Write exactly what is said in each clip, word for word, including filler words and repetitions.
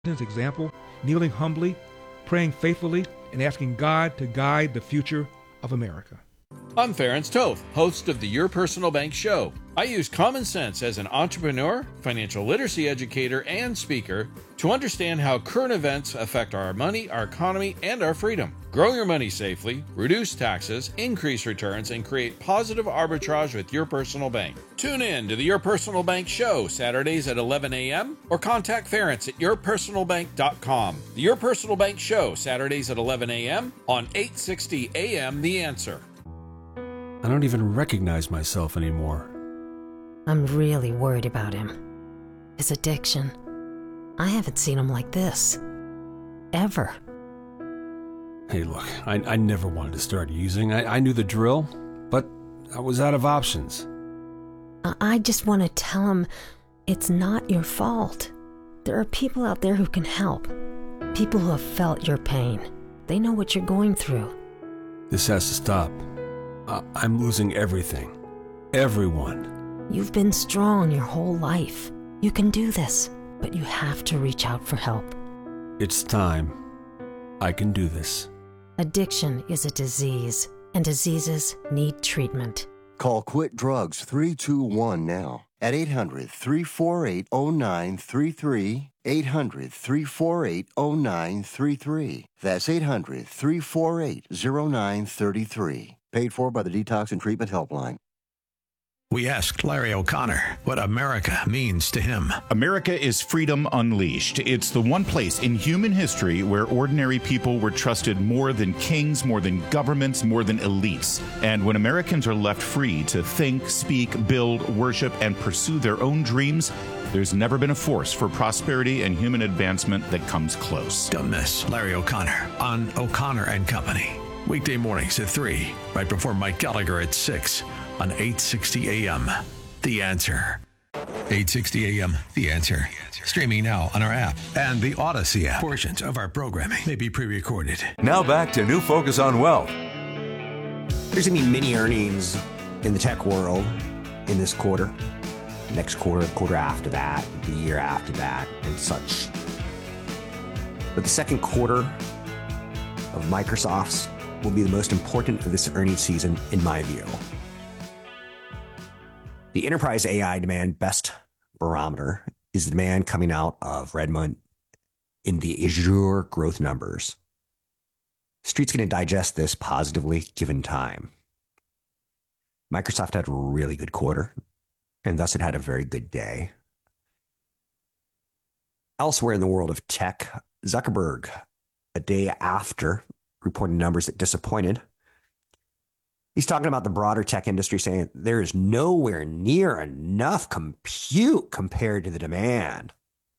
example, kneeling humbly, praying faithfully, and asking God to guide the future of America. I'm Ferenc Toth, host of the Your Personal Bank Show. I use common sense as an entrepreneur, financial literacy educator, and speaker to understand how current events affect our money, our economy, and our freedom. Grow your money safely, reduce taxes, increase returns, and create positive arbitrage with Your Personal Bank. Tune in to the Your Personal Bank Show, Saturdays at eleven a.m. or contact Ferenc at your personal bank dot com. The Your Personal Bank Show, Saturdays at eleven a.m. on eight sixty A M The Answer. I don't even recognize myself anymore. I'm really worried about him. His addiction. I haven't seen him like this. Ever. Hey, look, I, I never wanted to start using. I, I knew the drill, but I was out of options. I, I just want to tell him it's not your fault. There are people out there who can help. People who have felt your pain. They know what you're going through. This has to stop. I, I'm losing everything. Everyone. You've been strong your whole life. You can do this, but you have to reach out for help. It's time. I can do this. Addiction is a disease, and diseases need treatment. Call Quit Drugs three two one now at eight hundred, three four eight, oh nine three three, eight hundred, three four eight, oh nine three three. That's eight hundred, three four eight, oh nine three three. Paid for by the Detox and Treatment Helpline. We asked Larry O'Connor what America means to him. America is freedom unleashed. It's the one place in human history where ordinary people were trusted more than kings, more than governments, more than elites. And when Americans are left free to think, speak, build, worship, and pursue their own dreams, there's never been a force for prosperity and human advancement that comes close. Don't miss Larry O'Connor on O'Connor and Company. Weekday mornings at three, right before Mike Gallagher at six on eight sixty A M. The Answer. eight sixty A M. The Answer. Streaming now on our app and the Odyssey app. Portions of our programming may be pre-recorded. Now back to New Focus on Wealth. There's going to be mini earnings in the tech world in this quarter, next quarter, the quarter after that, the year after that, and such. But the second quarter of Microsoft's will be the most important of this earnings season, in my view. The enterprise A I demand best barometer is the demand coming out of Redmond in the Azure growth numbers. Street's going to digest this positively given time. Microsoft had a really good quarter, and thus it had a very good day. Elsewhere in the world of tech, Zuckerberg, a day after reporting numbers that disappointed, he's talking about the broader tech industry, saying there is nowhere near enough compute compared to the demand.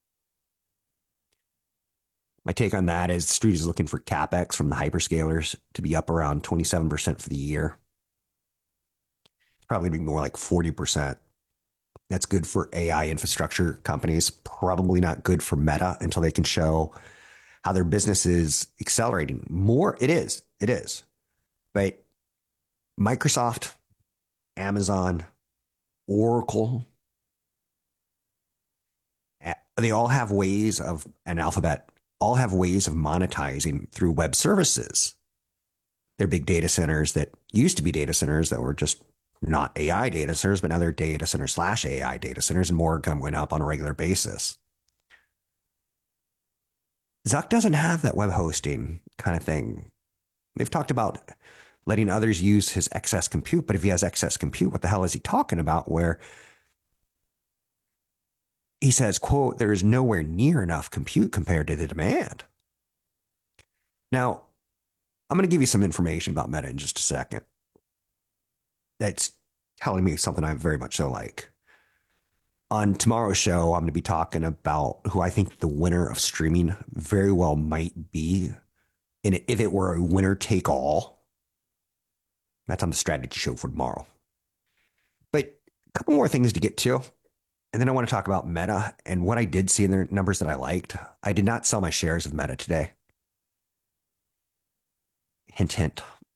My take on that is the street is looking for CapEx from the hyperscalers to be up around twenty-seven percent for the year. Probably be more like forty percent. That's good for A I infrastructure companies. Probably not good for Meta until they can show how their business is accelerating. More, it is. It is. But Microsoft, Amazon, Oracle, they all have ways of, and Alphabet, all have ways of monetizing through web services. They're big data centers that used to be data centers that were just not A I data centers, but now they're data center slash A I data centers, and more going up on a regular basis. Zuck doesn't have that web hosting kind of thing. They've talked about letting others use his excess compute, but if he has excess compute, what the hell is he talking about? Where he says, quote, there is nowhere near enough compute compared to the demand. Now, I'm going to give you some information about Meta in just a second. That's telling me something I very much so like. On tomorrow's show, I'm going to be talking about who I think the winner of streaming very well might be. And if it were a winner take all, that's on the strategy show for tomorrow. But a couple more things to get to. And then I want to talk about Meta and what I did see in their numbers that I liked. I did not sell my shares of Meta today. Hint, hint.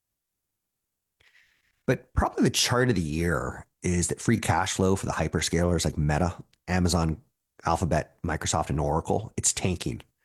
But probably the chart of the year is that free cash flow for the hyperscalers like Meta, Amazon, Alphabet, Microsoft, and Oracle, it's tanking.